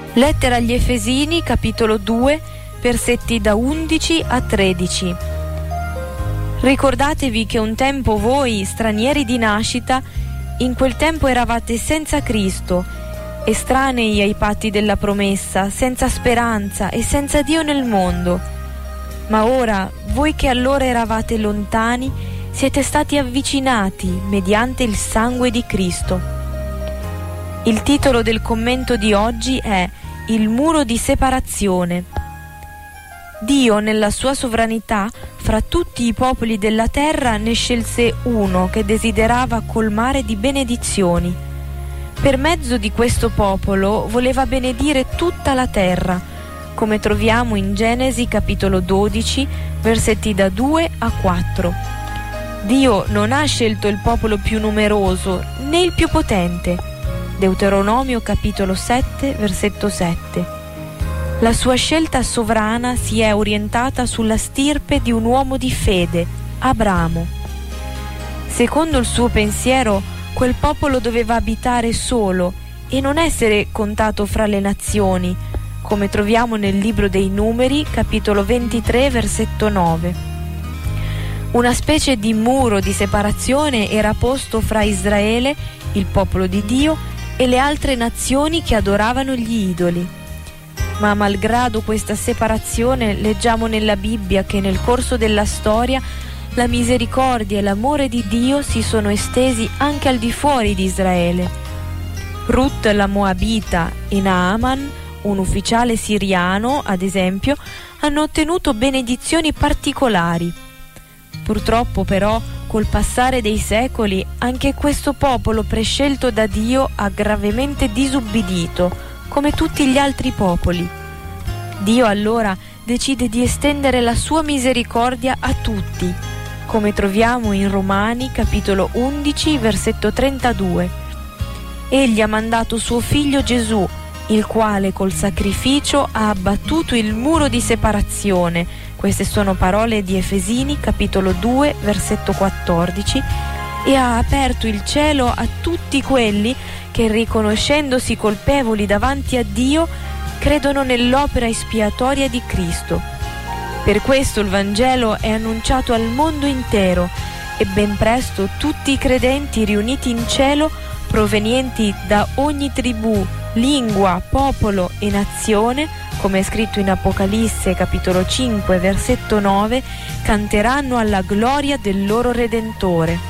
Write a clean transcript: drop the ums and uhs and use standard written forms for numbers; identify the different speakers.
Speaker 1: Lettera agli Efesini, capitolo 2, versetti da 11 a 13. Ricordatevi che un tempo voi, stranieri di nascita, in quel tempo eravate senza Cristo, estranei ai patti della promessa, senza speranza e senza Dio nel mondo. Ma ora, voi che allora eravate lontani, siete stati avvicinati mediante il sangue di Cristo. Il titolo del commento di oggi è Il muro di separazione. Dio, nella sua sovranità, fra tutti i popoli della terra ne scelse uno che desiderava colmare di benedizioni. Per mezzo di questo popolo voleva benedire tutta la terra, come troviamo in Genesi capitolo 12, versetti da 2 a 4. Dio non ha scelto il popolo più numeroso né il più potente. Deuteronomio capitolo 7, versetto 7. La sua scelta sovrana si è orientata sulla stirpe di un uomo di fede, Abramo. Secondo il suo pensiero, quel popolo doveva abitare solo e non essere contato fra le nazioni, come troviamo nel libro dei Numeri, capitolo 23, versetto 9. Una specie di muro di separazione era posto fra Israele, il popolo di Dio, e le altre nazioni che adoravano gli idoli. Ma malgrado questa separazione, leggiamo nella Bibbia che nel corso della storia la misericordia e l'amore di Dio si sono estesi anche al di fuori di Israele. Ruth la Moabita e Naaman, un ufficiale siriano, ad esempio, hanno ottenuto benedizioni particolari. Purtroppo però, col passare dei secoli, anche questo popolo prescelto da Dio ha gravemente disubbidito, come tutti gli altri popoli. Dio allora decide di estendere la sua misericordia a tutti, come troviamo in Romani capitolo 11 versetto 32. Egli ha mandato suo figlio Gesù, il quale col sacrificio ha abbattuto il muro di separazione. Queste sono parole di Efesini capitolo 2 versetto 14, e ha aperto il cielo a tutti quelli che, riconoscendosi colpevoli davanti a Dio, credono nell'opera espiatoria di Cristo. Per questo il Vangelo è annunciato al mondo intero e ben presto tutti i credenti riuniti in cielo, provenienti da ogni tribù, lingua, popolo e nazione, come è scritto in Apocalisse capitolo 5 versetto 9, canteranno alla gloria del loro Redentore.